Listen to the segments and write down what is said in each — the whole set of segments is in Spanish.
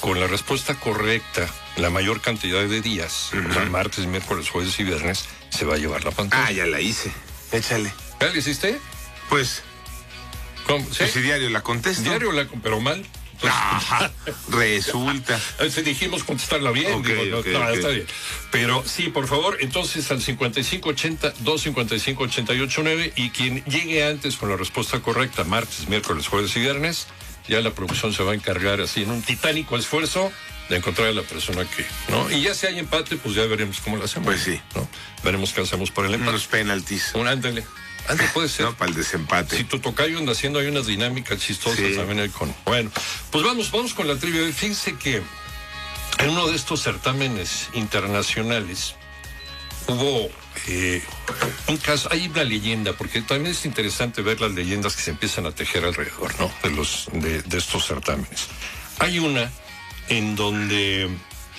con la respuesta correcta, la mayor cantidad de días, o sea, martes, miércoles, jueves y viernes, se va a llevar la pantalla. Ah, ya la hice. Échale. ¿Ya la hiciste? Pues, ¿Cómo? ¿Sí? pues si diario la contesto. Diario pero mal. Pues, resulta. Dijimos contestarla bien. Okay, digo, okay. Está bien. Pero sí, por favor, entonces al 5580-255-889 y quien llegue antes con la respuesta correcta, martes, miércoles, jueves y viernes, ya la producción se va a encargar así en un titánico esfuerzo de encontrar a la persona que, ¿no? Y ya si hay empate, pues ya veremos cómo lo hacemos. Pues sí. ¿No? Veremos qué hacemos por el empate. Unos penaltis. Ándale. Antes puede ser. No, para el desempate. Si tu tocayo anda haciendo hay unas dinámicas chistosas Sí. también ahí con. Bueno, pues vamos con la trivia. Fíjense que en uno de estos certámenes internacionales hubo un caso, hay una leyenda, porque también es interesante ver las leyendas que se empiezan a tejer alrededor, ¿no? De estos certámenes. Hay una en donde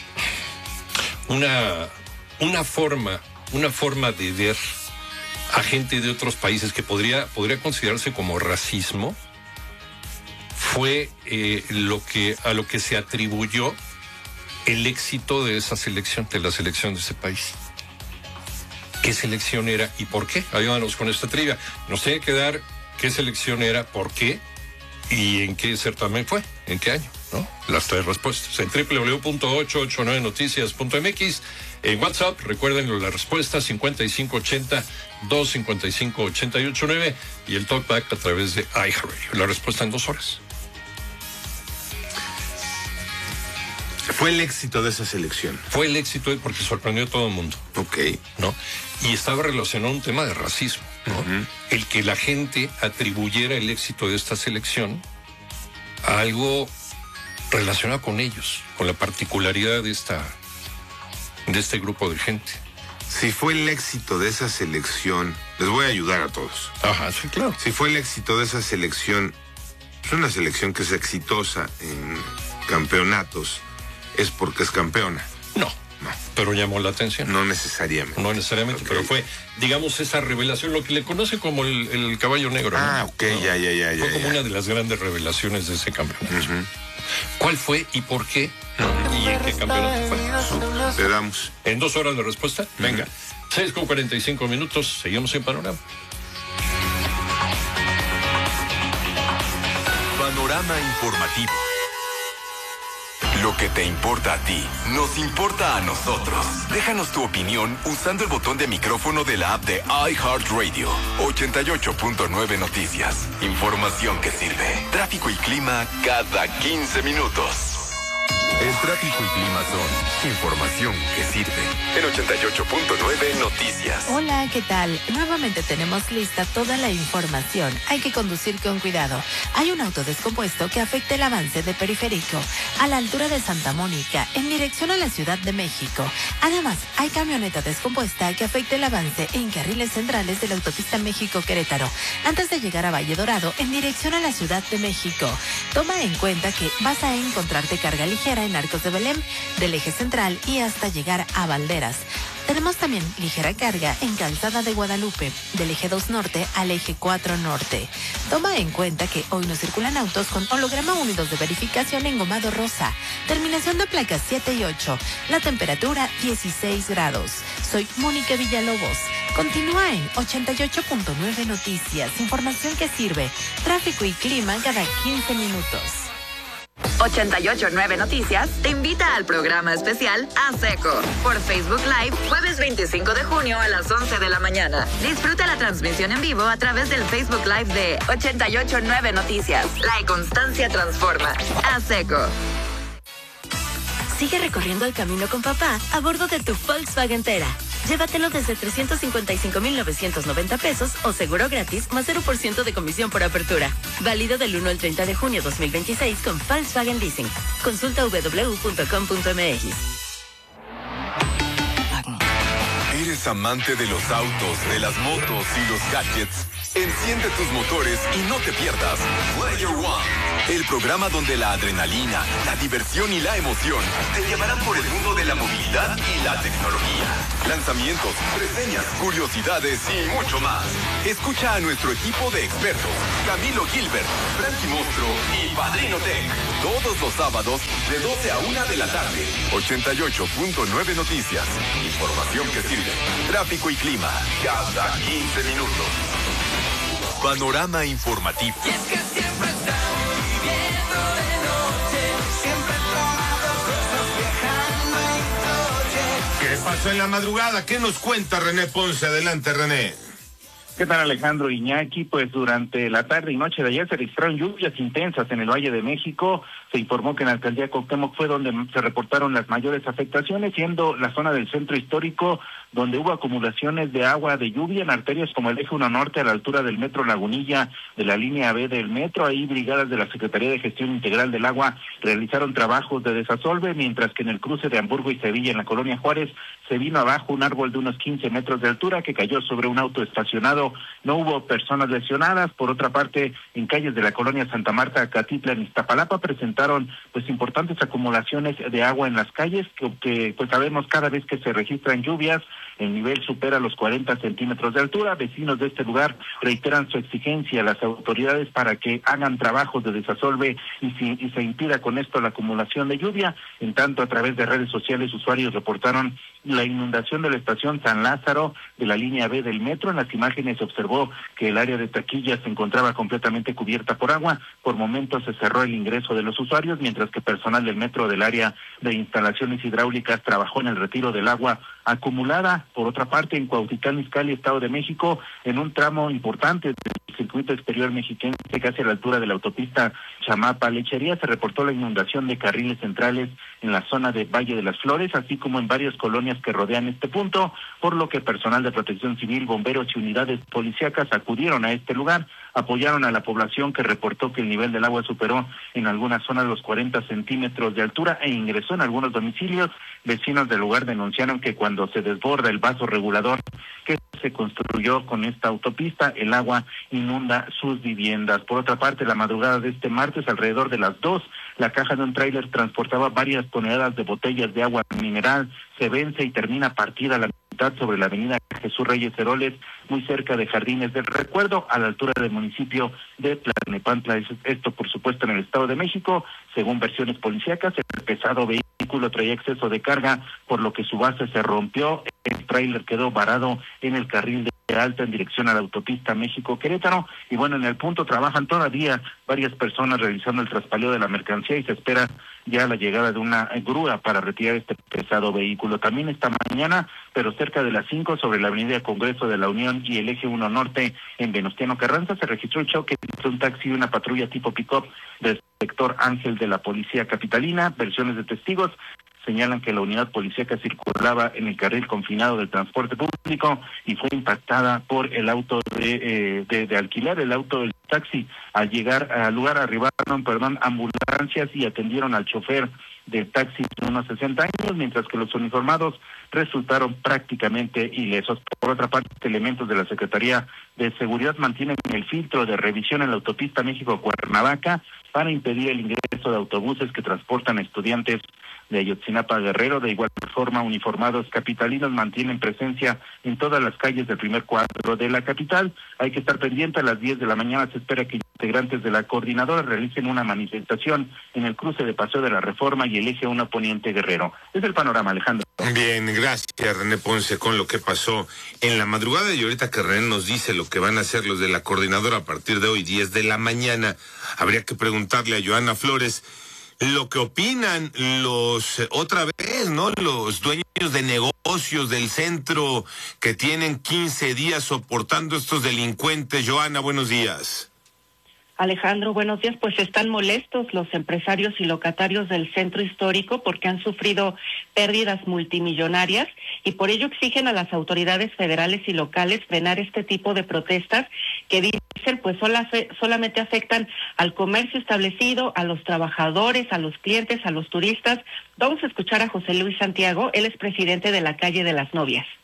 una forma de ver a gente de otros países que podría considerarse como racismo fue a lo que se atribuyó el éxito de esa selección, de la selección de ese país. ¿Qué selección era y por qué? Ayúdanos con esta trivia. Nos tiene que dar qué selección era, por qué y en qué certamen fue, en qué año, ¿no? Las tres respuestas. En www.889noticias.mx. En WhatsApp, recuerden la respuesta 5580-255-889 y el talkback a través de iHeartRadio. La respuesta en 2 horas. Fue el éxito de esa selección. Fue el éxito porque sorprendió a todo el mundo. Ok. ¿No? Y estaba relacionado a un tema de racismo, ¿no? El que la gente atribuyera el éxito de esta selección a algo relacionado con ellos, con la particularidad de este grupo de gente. Si fue el éxito de esa selección, les voy a ayudar a todos. Ajá, sí, claro. Si fue el éxito de esa selección, es una selección que es exitosa en campeonatos, es porque es campeona. No, pero llamó la atención. No necesariamente. No necesariamente, Okay. pero fue, digamos, esa revelación, lo que le conoce como el caballo negro. Ah, ¿no? ok, ¿no? ya. Fue como una de las grandes revelaciones de ese campeonato. ¿Cuál fue y por qué? ¿Y en qué campeonato fue? Te damos. En 2 horas la respuesta. Venga, 6:45, seguimos en Panorama. Panorama informativo. Lo que te importa a ti, nos importa a nosotros. Déjanos tu opinión usando el botón de micrófono de la app de iHeartRadio. 88.9 Noticias. Información que sirve. Tráfico y clima cada 15 minutos. El tráfico y clima son información que sirve. En 88.9 Noticias. Hola, ¿qué tal? Nuevamente tenemos lista toda la información. Hay que conducir con cuidado. Hay un auto descompuesto que afecta el avance de Periférico a la altura de Santa Mónica en dirección a la Ciudad de México. Además, hay camioneta descompuesta que afecta el avance en carriles centrales de la autopista México-Querétaro antes de llegar a Valle Dorado en dirección a la Ciudad de México. Toma en cuenta que vas a encontrarte carga ligera en Arcos de Belén, del eje central y hasta llegar a Valderas. Tenemos también ligera carga en Calzada de Guadalupe, del eje 2 norte al eje 4 norte. Toma en cuenta que hoy no circulan autos con holograma unidos de verificación engomado rosa. Terminación de placas 7 y 8. La temperatura 16 grados. Soy Mónica Villalobos. Continúa en 88.9 Noticias. Información que sirve. Tráfico y clima cada 15 minutos. 88.9 Noticias te invita al programa especial A Seco por Facebook Live, jueves 25 de junio a las 11 de la mañana. Disfruta la transmisión en vivo a través del Facebook Live de 88.9 Noticias. La constancia transforma. A Seco. Sigue recorriendo el camino con papá a bordo de tu Volkswagen Tera. Llévatelo desde 355,990 pesos o seguro gratis más 0% de comisión por apertura. Válido del 1 al 30 de junio 2026 con Volkswagen Leasing. Consulta www.com.mx. ¿Eres amante de los autos, de las motos y los gadgets? Enciende tus motores y no te pierdas Player One, el programa donde la adrenalina, la diversión y la emoción te llevarán por el mundo de la movilidad y la tecnología. Lanzamientos, reseñas, curiosidades y mucho más. Escucha a nuestro equipo de expertos, Camilo Gilbert, Frankie Monstruo y Padrino Tech, todos los sábados de 12 a 1 de la tarde. 88.9 Noticias. Información que sirve. Tráfico y clima cada 15 minutos. Panorama informativo. Y es que siempre estamos viviendo de noche, siempre tomados los viajando en coche. ¿Qué pasó en la madrugada? ¿Qué nos cuenta René Ponce? Adelante, René. ¿Qué tal, Alejandro Iñaki? Pues durante la tarde y noche de ayer se registraron lluvias intensas en el Valle de México. Se informó que en la alcaldía Cuauhtémoc fue donde se reportaron las mayores afectaciones, siendo la zona del centro histórico donde hubo acumulaciones de agua de lluvia en arterias como el Eje 1 Norte a la altura del Metro Lagunilla de la línea B del metro. Ahí brigadas de la Secretaría de Gestión Integral del Agua realizaron trabajos de desasolve, mientras que en el cruce de Hamburgo y Sevilla en la colonia Juárez se vino abajo un árbol de unos 15 metros de altura que cayó sobre un auto estacionado. No hubo personas lesionadas. Por otra parte, en calles de la colonia Santa Marta, Catitla, en Iztapalapa, presentaron pues importantes acumulaciones de agua en las calles, que pues sabemos cada vez que se registran lluvias, el nivel supera los 40 centímetros de altura. Vecinos de este lugar reiteran su exigencia a las autoridades para que hagan trabajos de desasolve y se impida con esto la acumulación de lluvia. En tanto, a través de redes sociales, usuarios reportaron la inundación de la estación San Lázaro de la línea B del metro. En las imágenes se observó que el área de taquillas se encontraba completamente cubierta por agua. Por momentos se cerró el ingreso de los usuarios, mientras que personal del metro del área de instalaciones hidráulicas trabajó en el retiro del agua acumulada. Por otra parte, en Cuautitlán Izcalli, Estado de México, en un tramo importante del circuito exterior mexiquense, casi a la altura de la autopista Chamapa-Lechería, se reportó la inundación de carriles centrales en la zona de Valle de las Flores, así como en varias colonias que rodean este punto, por lo que personal de protección civil, bomberos y unidades policíacas acudieron a este lugar, apoyaron a la población que reportó que el nivel del agua superó en algunas zonas los 40 centímetros de altura e ingresó en algunos domicilios. Vecinos del lugar denunciaron que cuando se desborda el vaso regulador que se construyó con esta autopista, el agua inunda sus viviendas. Por otra parte, la madrugada de este martes, alrededor de las 2, la caja de un tráiler transportaba varias toneladas de botellas de agua mineral. Se vence y termina partida a la mitad sobre la avenida Jesús Reyes Heroles, muy cerca de Jardines del Recuerdo, a la altura del municipio de Tlalnepantla. Esto, por supuesto, en el Estado de México. Según versiones policíacas, el pesado vehículo traía exceso de carga, por lo que su base se rompió. El tráiler quedó varado en el carril de alta en dirección a la autopista México-Querétaro. Y bueno, en el punto trabajan todavía varias personas realizando el traspaleo de la mercancía y se espera ya la llegada de una grúa para retirar este pesado vehículo. También esta mañana, pero cerca de las 5, sobre la avenida Congreso de la Unión y el Eje 1 Norte en Venustiano Carranza, se registró el choque entre un taxi y una patrulla tipo pick-up del sector Ángel de la Policía Capitalina. Versiones de testigos señalan que la unidad policíaca circulaba en el carril confinado del transporte público y fue impactada por el auto de alquiler, el auto del taxi. Al llegar al lugar arribaron, ambulancias y atendieron al chofer del taxi de unos 60 años, mientras que los uniformados resultaron prácticamente ilesos. Por otra parte, elementos de la Secretaría de Seguridad mantienen el filtro de revisión en la autopista México-Cuernavaca para impedir el ingreso de autobuses que transportan estudiantes de Ayotzinapa a Guerrero. De igual forma, uniformados capitalinos mantienen presencia en todas las calles del primer cuadro de la capital. Hay que estar pendiente. A las 10 de la mañana se espera que integrantes de la coordinadora realicen una manifestación en el cruce de Paseo de la Reforma y el Eje 1 Poniente Guerrero. Es el panorama, Alejandro. Bien, gracias, René Ponce, con lo que pasó en la madrugada. Y ahorita que René nos dice lo que van a hacer los de la coordinadora a partir de hoy, 10 de la mañana, habría que preguntarle a Johanna Flores lo que opinan otra vez, ¿no? Los dueños de negocios del centro que tienen 15 días soportando estos delincuentes. Johanna, buenos días. Alejandro, buenos días. Pues están molestos los empresarios y locatarios del centro histórico porque han sufrido pérdidas multimillonarias y por ello exigen a las autoridades federales y locales frenar este tipo de protestas que dicen pues solamente afectan al comercio establecido, a los trabajadores, a los clientes, a los turistas. Vamos a escuchar a José Luis Santiago, él es presidente de la Calle de las Novias.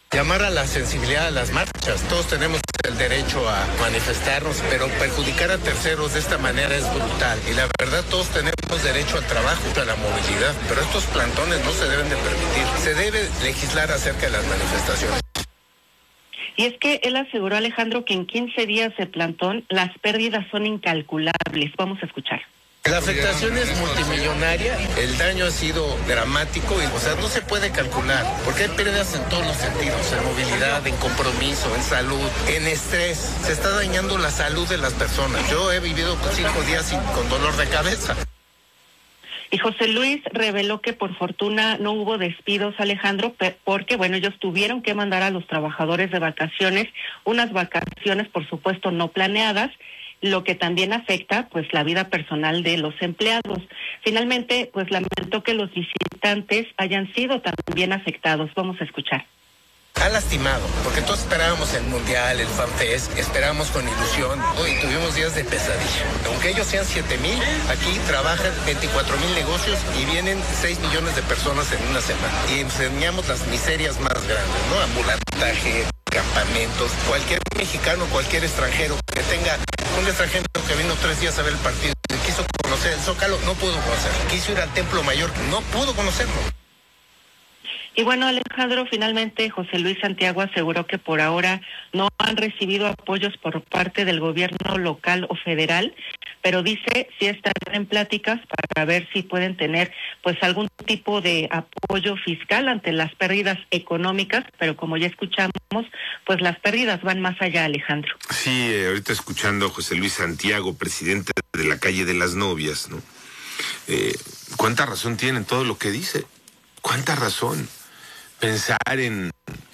Llamar a la sensibilidad de las marchas. Todos tenemos el derecho a manifestarnos, pero perjudicar a terceros de esta manera es brutal. Y la verdad, todos tenemos derecho al trabajo, a la movilidad, pero estos plantones no se deben de permitir. Se debe legislar acerca de las manifestaciones. Y es que él aseguró, Alejandro, que en 15 días de plantón las pérdidas son incalculables. Vamos a escuchar. La afectación es multimillonaria, el daño ha sido dramático y, o sea, no se puede calcular, porque hay pérdidas en todos los sentidos, en movilidad, en compromiso, en salud, en estrés. Se está dañando la salud de las personas. Yo he vivido 5 días con dolor de cabeza. Y José Luis reveló que por fortuna no hubo despidos, Alejandro, porque, bueno, ellos tuvieron que mandar a los trabajadores de vacaciones, unas vacaciones, por supuesto, no planeadas, lo que también afecta pues la vida personal de los empleados. Finalmente, pues lamentó que los visitantes hayan sido también afectados. Vamos a escuchar. Ha lastimado, porque todos esperábamos el Mundial, el FanFest, esperábamos con ilusión. Hoy tuvimos días de pesadilla. Aunque ellos sean 7,000, aquí trabajan 24,000 negocios y vienen 6 millones de personas en una semana. Y enseñamos las miserias más grandes, ¿no? Ambulantaje, campamentos, cualquier mexicano, cualquier extranjero que tenga un extranjero que vino 3 días a ver el partido y quiso conocer el Zócalo, no pudo conocerlo. Quiso ir al Templo Mayor, no pudo conocerlo. Y bueno, Alejandro, finalmente José Luis Santiago aseguró que por ahora no han recibido apoyos por parte del gobierno local o federal, pero dice sí están en pláticas para ver si pueden tener pues algún tipo de apoyo fiscal ante las pérdidas económicas, pero como ya escuchamos, pues las pérdidas van más allá, Alejandro. Sí, ahorita escuchando a José Luis Santiago, presidente de la calle de las novias, ¿no? ¿Cuánta razón tiene en todo lo que dice? ¿Cuánta razón? Pensar en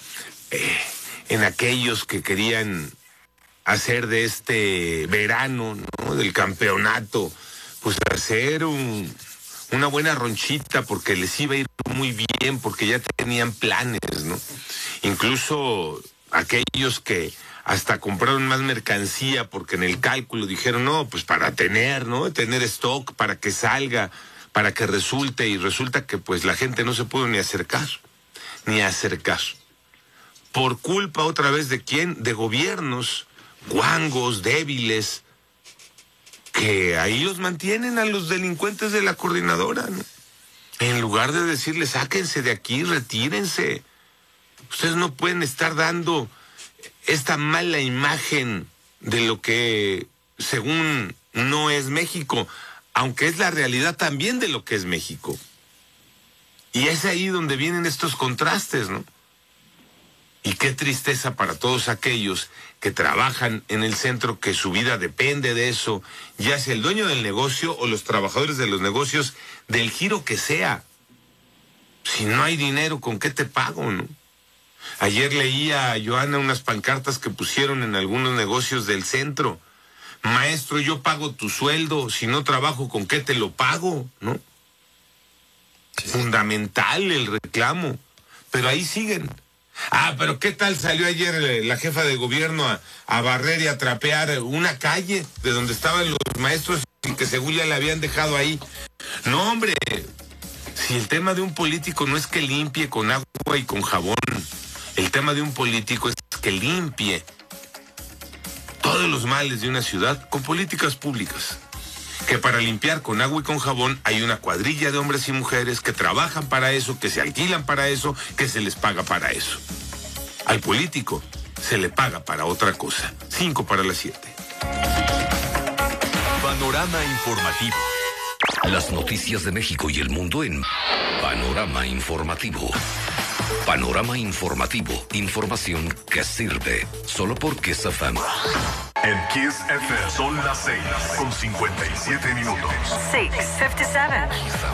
aquellos que querían hacer de este verano, ¿no? Del campeonato, pues hacer una buena ronchita porque les iba a ir muy bien, porque ya tenían planes, ¿no? Incluso aquellos que hasta compraron más mercancía porque en el cálculo dijeron, no, pues para tener, ¿no? Tener stock, para que salga, para que resulte, y resulta que pues la gente no se pudo ni acercar. ¿Por culpa otra vez de quién? De gobiernos guangos, débiles, que ahí los mantienen a los delincuentes de la coordinadora, ¿no? En lugar de decirles, sáquense de aquí, retírense. Ustedes no pueden estar dando esta mala imagen de lo que, según, no es México, aunque es la realidad también de lo que es México. Y es ahí donde vienen estos contrastes, ¿no? Y qué tristeza para todos aquellos que trabajan en el centro, que su vida depende de eso, ya sea el dueño del negocio o los trabajadores de los negocios, del giro que sea. Si no hay dinero, ¿con qué te pago, no? Ayer leía a Joana unas pancartas que pusieron en algunos negocios del centro. Maestro, yo pago tu sueldo, si no trabajo, ¿con qué te lo pago, no? Fundamental el reclamo, pero ahí siguen. Pero ¿qué tal salió ayer la jefa de gobierno a barrer y a trapear una calle de donde estaban los maestros y que según ya la habían dejado ahí? No, hombre, si el tema de un político no es que limpie con agua y con jabón, el tema de un político es que limpie todos los males de una ciudad con políticas públicas. Que para limpiar con agua y con jabón hay una cuadrilla de hombres y mujeres que trabajan para eso, que se alquilan para eso, que se les paga para eso. Al político se le paga para otra cosa. 5:07. Panorama informativo. Las noticias de México y el mundo en Panorama Informativo. Panorama Informativo. Información que sirve. Solo por Kiss FM. En Kiss FM son las 6:57. 6:57.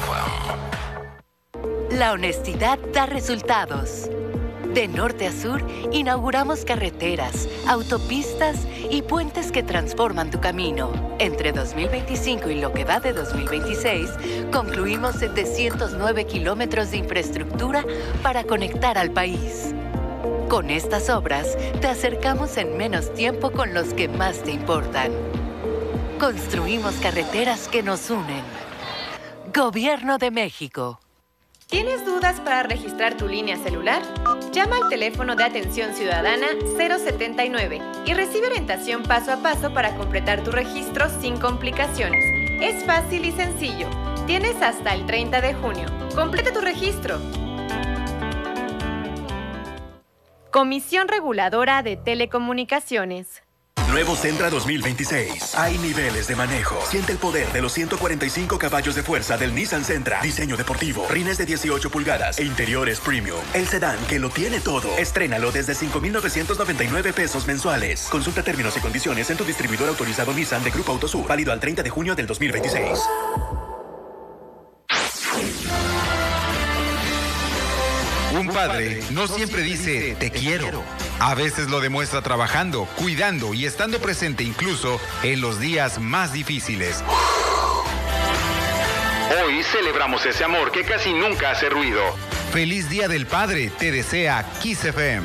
La honestidad da resultados. De norte a sur, inauguramos carreteras, autopistas y puentes que transforman tu camino. Entre 2025 y lo que va de 2026, concluimos 709 kilómetros de infraestructura para conectar al país. Con estas obras, te acercamos en menos tiempo con los que más te importan. Construimos carreteras que nos unen. Gobierno de México. ¿Tienes dudas para registrar tu línea celular? Llama al teléfono de atención ciudadana 079 y recibe orientación paso a paso para completar tu registro sin complicaciones. Es fácil y sencillo. Tienes hasta el 30 de junio. Completa tu registro. Comisión Reguladora de Telecomunicaciones. Nuevo Sentra 2026. Hay niveles de manejo. Siente el poder de los 145 caballos de fuerza del Nissan Sentra. Diseño deportivo, rines de 18 pulgadas e interiores premium. El sedán que lo tiene todo. Estrénalo desde 5,999 pesos mensuales. Consulta términos y condiciones en tu distribuidor autorizado Nissan de Grupo Autosur. Válido al 30 de junio del 2026. Un padre no siempre dice te quiero. A veces lo demuestra trabajando, cuidando y estando presente incluso en los días más difíciles. Hoy celebramos ese amor que casi nunca hace ruido. Feliz Día del Padre, te desea Kiss FM.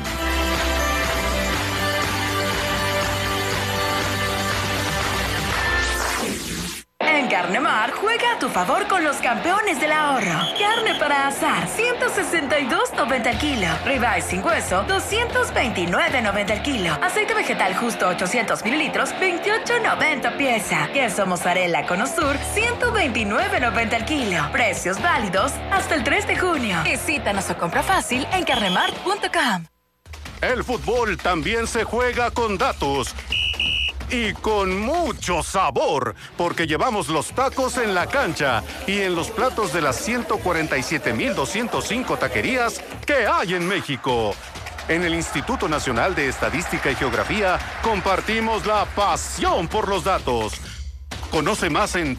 En Carnemar, juega a tu favor con los campeones del ahorro. Carne para asar, 162.90 el kilo. Ribeye sin hueso, 229.90 el kilo. Aceite vegetal justo 800 mililitros, 28.90 pieza. Queso mozzarella con Osur, 129.90 el kilo. Precios válidos hasta el 3 de junio. Visítanos o compra fácil en carnemar.com. El fútbol también se juega con datos. Y con mucho sabor, porque llevamos los tacos en la cancha y en los platos de las 147,205 taquerías que hay en México. En el Instituto Nacional de Estadística y Geografía compartimos la pasión por los datos. Conoce más en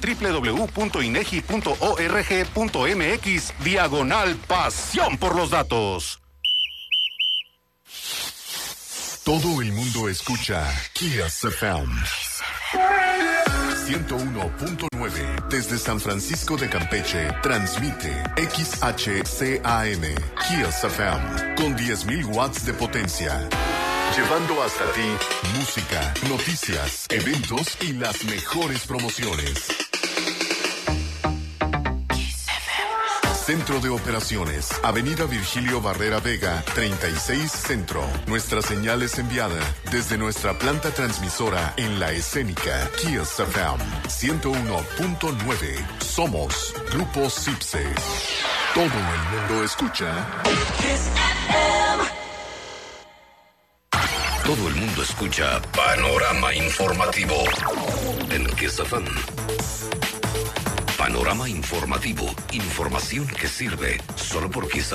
www.inegi.org.mx/pasión por los datos. Todo el mundo escucha Kiss FM 101.9 desde San Francisco de Campeche. Transmite XHCAM Kiss FM con 10,000 watts de potencia. Llevando hasta ti música, noticias, eventos y las mejores promociones. Centro de Operaciones, Avenida Virgilio Barrera Vega, 36 Centro. Nuestra señal es enviada desde nuestra planta transmisora en La Escénica, Kiss FM 101.9. Somos Grupo Cipse. Todo el mundo escucha Kiss FM. Todo el mundo escucha Panorama Informativo en Kiss FM. Panorama Informativo. Información que sirve solo por Kiss